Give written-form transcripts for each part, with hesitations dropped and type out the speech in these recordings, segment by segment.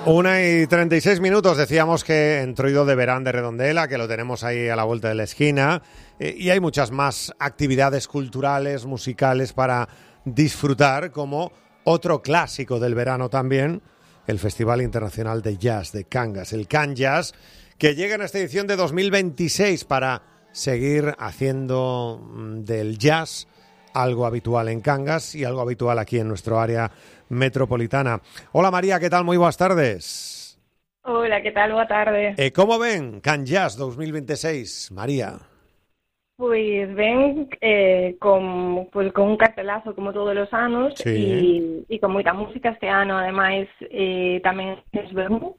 1:36, decíamos que Entroido de Verán de Redondela, que lo tenemos ahí a la vuelta de la esquina, y hay muchas más actividades culturales, musicales para disfrutar, como otro clásico del verano también, el Festival Internacional de Jazz de Cangas, el Can Jazz, que llega en esta edición de 2026 para seguir haciendo del jazz algo habitual en Cangas y algo habitual aquí en nuestro área metropolitana. Hola María, ¿qué tal? Muy buenas tardes. Hola, ¿qué tal? Boa tarde. ¿Cómo ven Can Jazz 2026, María? Pues ven con un cartelazo como todos los anos, sí. e con moita música este ano, ademais tamén es vermú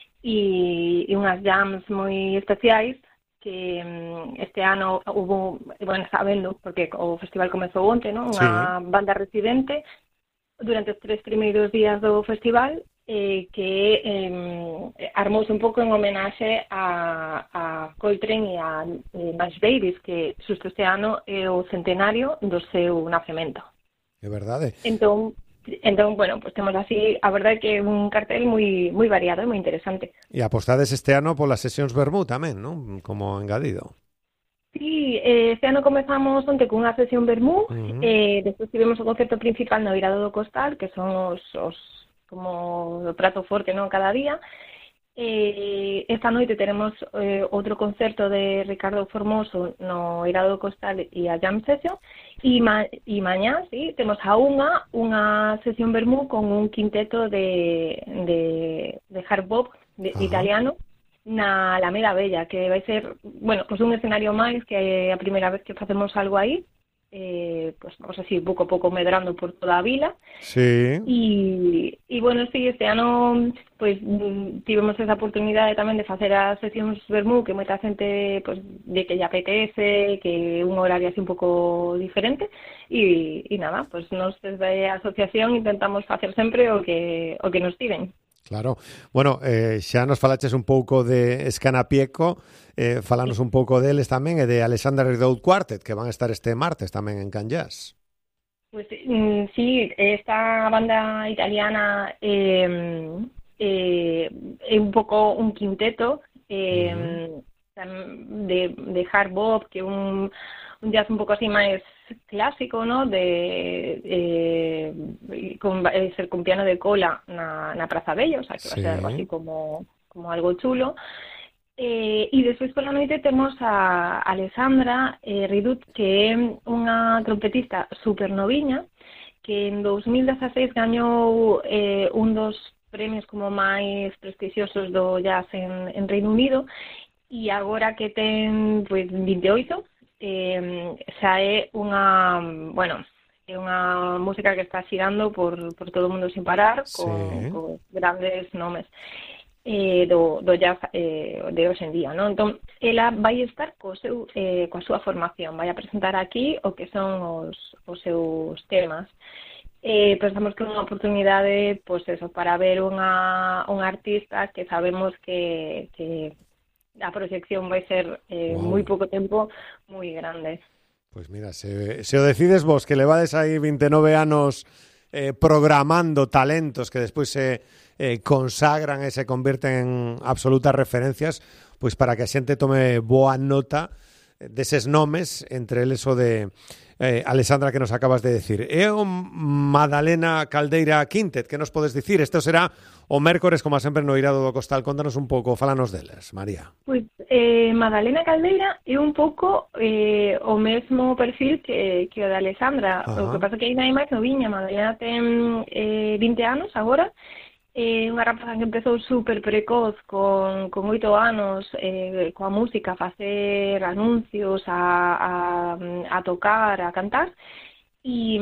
e unhas jams moi especiais que este ano hubo, bueno, está vendo, porque o festival comezou onte, non? Unha banda residente durante os 3 primeiros días do festival que armouse un pouco en homenaxe a Coltrane e a Miles Davis, que xusto este ano é o centenario do seu nacemento. É verdade. Entón, bueno, pues temos así, a verdade que é un cartel moi variado e moi interesante. E apostades este ano polas sesións vermú tamén, non? Como engadido. Sí, este ano comezamos onte con unha sesión vermú, despois tivemos o concerto principal no Irado do Costal, que son os como o prato forte, non, cada día. Esta noite teremos outro concerto de Ricardo Formoso no Irado do Costal e a Jam Session, e mañá, sí, temos a unha sesión vermú con un quinteto de hard bop italiano na Alameda Bella, que vai ser, bueno, pues un escenario máis, que é a primeira vez que facemos algo aí. Pues vamos así pouco a pouco medrando por toda a vila. Sí. E bueno, sí, este ano pues tivemos esa oportunidade tamén de facer as sesións vermú, que moita xente pues de que lle apetece, que un horario así un pouco diferente, e nada, pues nos desde a asociación intentamos facer sempre o que nos piden. Claro. Bueno, xa nos falaches un pouco de Escanapieco, falanos un pouco deles tamén, e de Alexandra Rideout Quartet, que van a estar este martes tamén en Can Jazz. Pues sí, esta banda italiana é un pouco un quinteto de hard bop, que un jazz un pouco así máis clásico, ¿no? Ser con piano de cola na Praza Bella, o sea, que va a ser algo así como algo chulo. E despois pola noite temos a Alexandra Rideout, que é unha trompetista super noviña, que en 2016 gañou un dos premios como máis prestixiosos do jazz en Reino Unido, e agora que ten pues 28, xa é unha, bueno, é unha música que está xirando por todo o mundo sin parar, con grandes nomes do jazz de hoxe en día, non? Entón, ela vai estar coa súa formación, vai a presentar aquí o que son os seus temas. Pensamos que é unha oportunidade, pois eso, para ver unha artista que sabemos que a proxección vai ser moi pouco tempo, moi grande. Pois mira, se o decides vos, que levades aí 29 anos programando talentos que despois se consagran e se convierten en absolutas referencias, pois para que a xente tome boa nota deses nomes, entre eles o de Alexandra, que nos acabas de decir. E o Madalena Caldeira Quintet, que nos podes dicir? Isto será o mércores, como sempre, no Irado do Costal. Contanos un pouco, falanos deles, María. Pois Madalena Caldeira é un pouco o mesmo perfil que o de Alexandra. O que pasa que aí máis noviña. Madalena ten 20 anos agora. Unha rapaza que empezou super precoz con 8 anos coa música, a facer anuncios, a tocar, a cantar, e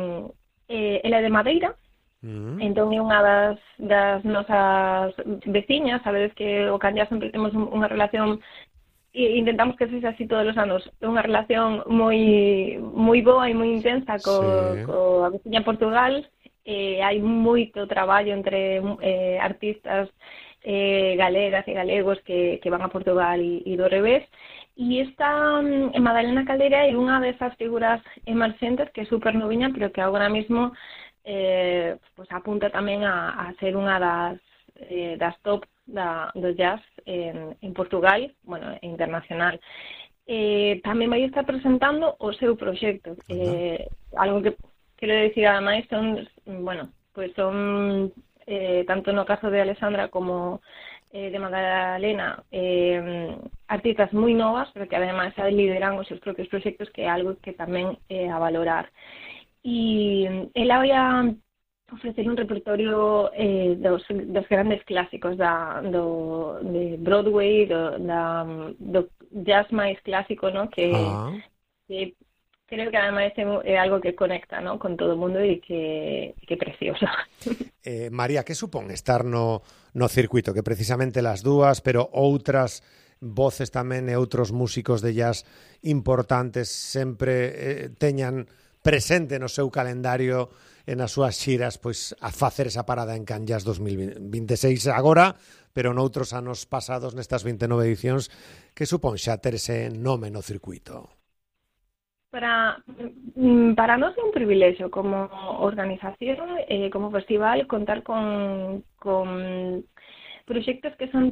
ela é de Madeira. Entón é unha das nosas veciñas. Sabedes que o Can Jazz sempre temos unha relación, e intentamos que sexa así todos os anos, unha relación moi boa e moi intensa coa veciña Portugal. Hai moito traballo entre artistas galegas e galegos que van a Portugal e do revés, e esta Madalena Caldeira é unha desas figuras emerxentes que é super noviña, pero que agora mesmo pues apunta tamén a ser unha das top do jazz en Portugal, bueno, internacional. Tamén vai estar presentando o seu proxecto. Algo que quero dicir ademais son, bueno, pues son tanto no caso de Alessandra como de Magdalena, artistas moi novas, pero que ademais lideran os seus propios proxectos, que é algo que tamén é a valorar. E ela vai a ofrecer un repertorio dos grandes clásicos de Broadway, do jazz máis clásico, ¿no? Que creo que además é algo que conecta, ¿no? Con todo o mundo e que é precioso. María, que supón estar no circuito? Que precisamente las dúas, pero outras voces tamén e outros músicos de jazz importantes sempre teñan presente no seu calendario e nas súas xiras, pois a facer esa parada en Can Jazz 2026 agora, pero noutros anos pasados nestas 29 edicións, que supón xa ter ese nome no circuito? Para nós é un privilexio como organización, como festival, contar con proxectos que son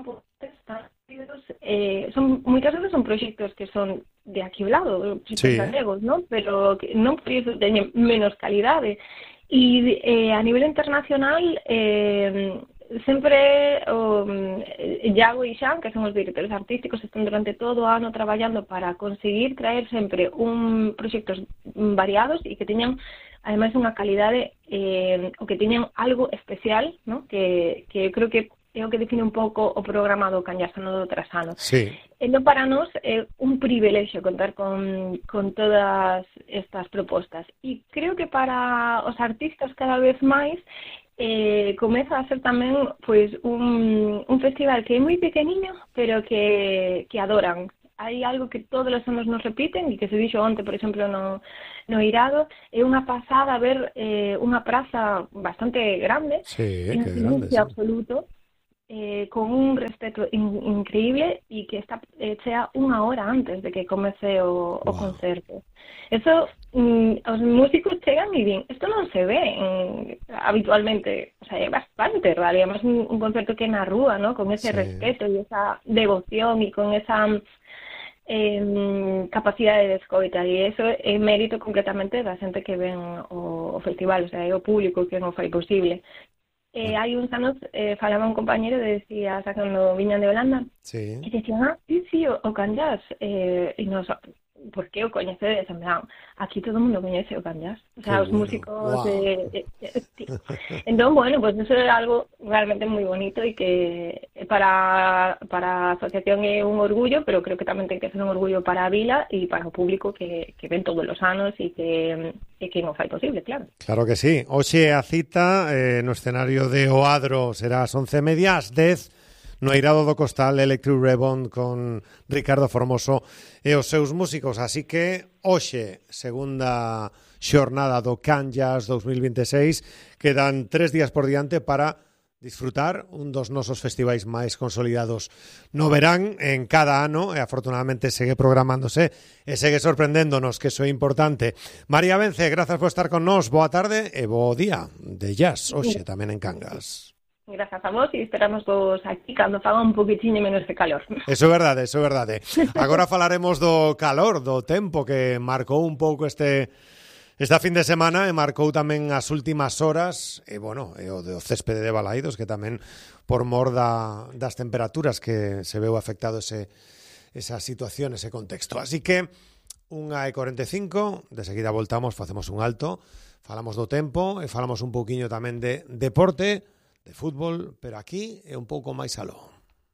moitas veces son proxectos que son de aquí ao lado, proxectos galegos, ¿no? Pero que non por iso teñen menos calidade. E a nivel internacional sempre Iago e Xan, que son os directores artísticos, están durante todo o ano traballando para conseguir traer sempre proxectos variados e que teñan ademais unha calidade ou que teñan algo especial, ¿no? Que creo que é o que define un pouco o programa do Can Jazz ano do tras ano. Sí. Entón, para nós é un privilexio contar con todas estas propostas. E creo que para os artistas cada vez máis comeza a ser tamén pois un festival que é moi pequeniño, pero que adoran. Hai algo que todos os anos nos repiten e que se dixo onte, por exemplo, no Irado. É unha pasada ver unha praza bastante grande, en silencio absoluto, con un respeto increíble e que está chea unha hora antes de que comece o concerto. Eso, os músicos chegan e din, isto non se ve habitualmente, o sea, é bastante raro, además un concerto que na rúa, ¿no? Con ese respeto e esa devoción e con esa capacidade de escoita, e eso é mérito completamente da xente que ven o festival, o sea, é o público que non fai posible. Hai uns anos falaba un compañero e decía, cando viñan de Holanda, e decían, sí, o Can Jazz, e nos, por que o coñecedes? En plan, aquí todo o mundo coñece o Can Jazz, o sea, os músicos entón, bueno, pues eso é algo realmente moi bonito e que para a asociación é un orgullo, pero creo que tamén ten que ser un orgullo para a vila e para o público que ven todos os anos e que non fai posible, claro. Claro que sí. Hoxe a cita no escenario de Oadro será ás 11:30, ás 10 no Eirado do Costal, Electric Rebound con Ricardo Formoso e os seus músicos. Así que hoxe, segunda xornada do Can Jazz 2026, quedan 3 días por diante para disfrutar un dos nosos festivais máis consolidados no verán en cada ano, e afortunadamente segue programándose e segue sorprendéndonos, que iso é importante. María Vence, grazas por estar con nós, boa tarde e bo día de jazz hoxe tamén en Cangas. Grazas a vos e esperamos vos aquí cando faga un poquitiño menos de calor. Eso é verdade, eso é verdade. Agora falaremos do calor, do tempo que marcou un pouco esta fin de semana e marcou tamén as últimas horas, e bueno, e o do céspede de Balaídos, que tamén por mor das temperaturas que se veu afectado esa situación, ese contexto. Así que 1:45, de seguida voltamos, facemos un alto, falamos do tempo e falamos un pouquiño tamén de deporte, de fútbol, pero aquí é un pouco máis aló.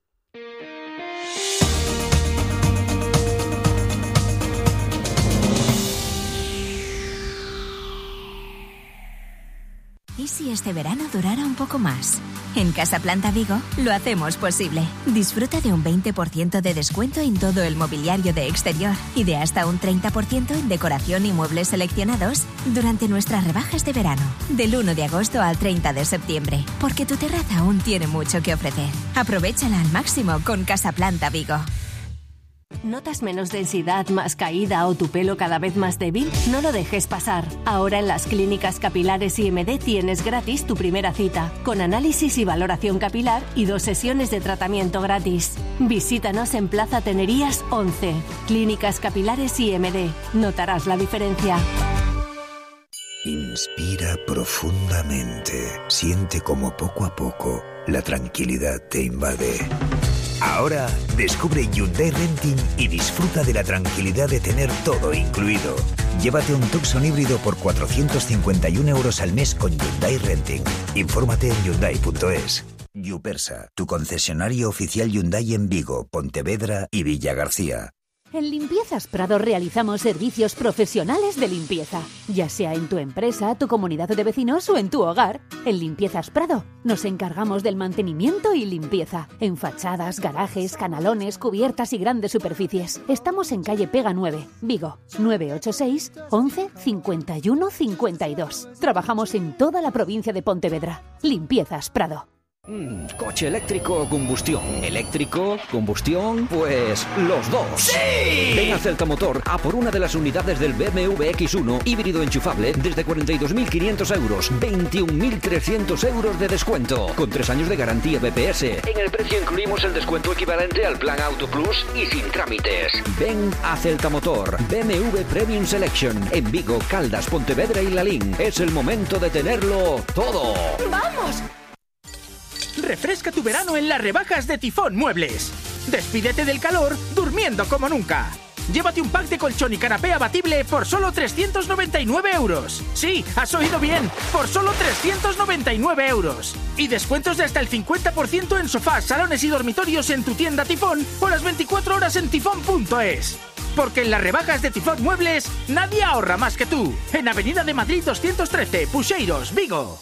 ¿Y si este verano durara un poco más? En Casaplanta Vigo lo hacemos posible. Disfruta de un 20% de descuento en todo el mobiliario de exterior y de hasta un 30% en decoración y muebles seleccionados durante nuestras rebajas de verano, del 1 de agosto al 30 de septiembre, porque tu terraza aún tiene mucho que ofrecer. Aprovéchala al máximo con Casaplanta Vigo. ¿Notas menos densidad, más caída o tu pelo cada vez más débil? No lo dejes pasar. Ahora en las clínicas capilares IMD tienes gratis tu primera cita, con análisis y valoración capilar y 2 sesiones de tratamiento gratis. Visítanos en Plaza Tenerías 11. Clínicas capilares IMD. Notarás la diferencia. Inspira profundamente. Siente como poco a poco la tranquilidad te invade. Ahora descubre Hyundai Renting y disfruta de la tranquilidad de tener todo incluido. Llévate un Tucson híbrido por 451 euros al mes con Hyundai Renting. Infórmate en Hyundai.es. Yupersa, tu concesionario oficial Hyundai en Vigo, Pontevedra y Villagarcía. En Limpiezas Prado realizamos servicios profesionales de limpieza, ya sea en tu empresa, tu comunidad de vecinos o en tu hogar. En Limpiezas Prado nos encargamos del mantenimiento y limpieza, en fachadas, garajes, canalones, cubiertas y grandes superficies. Estamos en calle Pega 9, Vigo, 986 11 51 52. Trabajamos en toda la provincia de Pontevedra. Limpiezas Prado. ¿Coche eléctrico o combustión? ¿Eléctrico? ¿Combustión? Pues los dos. ¡Sí! Ven a Celta Motor a por una de las unidades del BMW X1 híbrido enchufable desde 42.500 euros, 21.300 euros de descuento, con 3 años de garantía BPS. En el precio incluimos el descuento equivalente al plan Auto Plus y sin trámites. Ven a Celta Motor, BMW Premium Selection, en Vigo, Caldas, Pontevedra y Lalín. Es el momento de tenerlo todo. ¡Vamos! Refresca tu verano en las rebajas de Tifón Muebles. Despídete del calor durmiendo como nunca. Llévate un pack de colchón y canapé abatible por solo 399 euros. Sí, has oído bien, por solo 399 euros. Y descuentos de hasta el 50% en sofás, salones y dormitorios en tu tienda Tifón o las 24 horas en tifón.es. Porque en las rebajas de Tifón Muebles nadie ahorra más que tú. En Avenida de Madrid 213, Puxeiros, Vigo.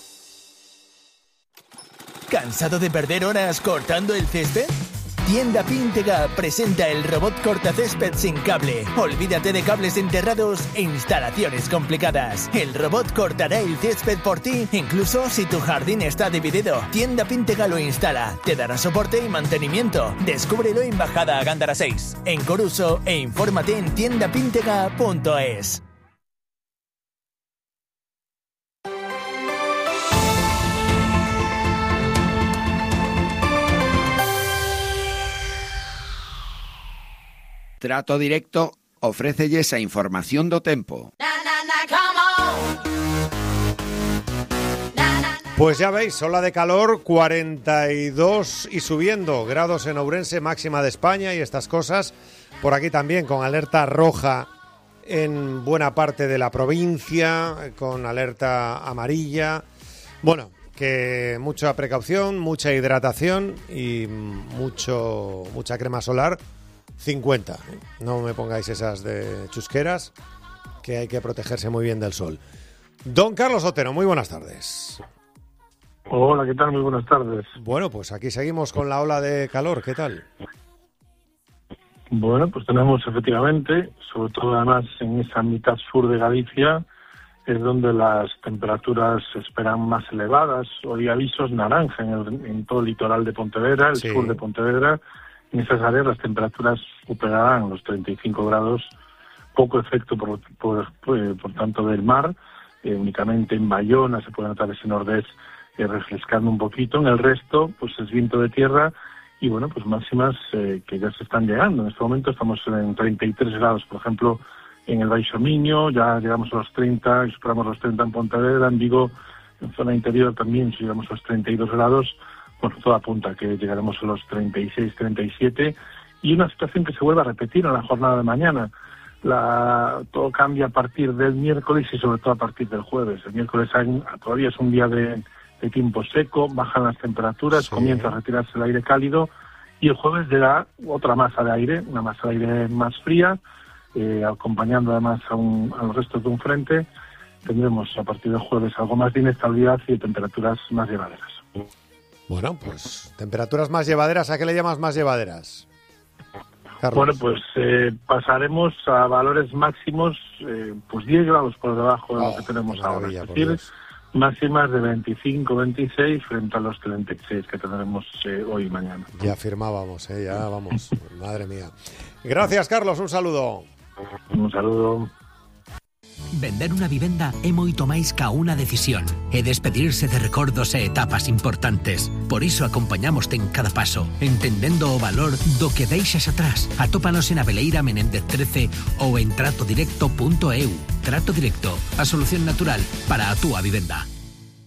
¿Cansado de perder horas cortando el césped? Tienda Píntega presenta el robot cortacésped sin cable. Olvídate de cables enterrados e instalaciones complicadas. El robot cortará el césped por ti, incluso si tu jardín está dividido. Tienda Píntega lo instala, te dará soporte y mantenimiento. Descúbrelo en Bajada a Gándara 6, en Coruso, e infórmate en tiendapíntega.es. Trato Directo ofrécelles a información do tempo. Pues ya veis, ola de calor, 42 y subiendo grados en Ourense, máxima de España y estas cosas. Por aquí también con alerta roja en buena parte de la provincia, con alerta amarilla. Bueno, que mucha precaución, mucha hidratación y mucha crema solar. 50, no me pongáis esas de chusqueras, que hay que protegerse muy bien del sol. Don Carlos Otero, muy buenas tardes. Hola, ¿qué tal? Muy buenas tardes. Bueno, pues aquí seguimos con la ola de calor, ¿qué tal? Bueno, pues tenemos efectivamente, sobre todo además en esa mitad sur de Galicia, es donde las temperaturas se esperan más elevadas. Hoy avisos naranja en todo el litoral de Pontevedra, el sur de Pontevedra. En esas áreas las temperaturas superarán los 35 grados, poco efecto por tanto del mar, únicamente en Bayona se puede notar ese nordés refrescando un poquito, en el resto pues es viento de tierra y bueno, pues máximas que ya se están llegando. En este momento estamos en 33 grados, por ejemplo, en el Baixo Miño, ya llegamos a los 30 y superamos los 30 en Pontevedra, en Vigo, en zona interior también llegamos a los 32 grados. Bueno, todo apunta a que llegaremos a los 36, 37 y una situación que se vuelve a repetir en la jornada de mañana. Todo cambia a partir del miércoles y sobre todo a partir del jueves. El miércoles todavía es un día de tiempo seco, bajan las temperaturas, comienza a retirarse el aire cálido y el jueves llega otra masa de aire, una masa de aire más fría, acompañando además a los restos de un frente. Tendremos a partir del jueves algo más de inestabilidad y temperaturas más llevaderas. Bueno, pues temperaturas más llevaderas, ¿a qué le llamas más llevaderas, Carlos? Bueno, pues pasaremos a valores máximos, pues 10 grados por debajo de lo que tenemos ahora. Es decir, máximas de 25, 26 frente a los 36 que tendremos hoy y mañana. Ya firmábamos, ya vamos, madre mía. Gracias, Carlos, un saludo. Un saludo. Vender una vivenda é moito máis ca unha decisión. É despedirse de recordos e etapas importantes. Por iso acompañamoste en cada paso, entendendo o valor do que deixas atrás. Atópanos en Abeleira Menéndez 13 ou en tratodirecto.eu. Trato Directo, a solución natural para a túa vivenda.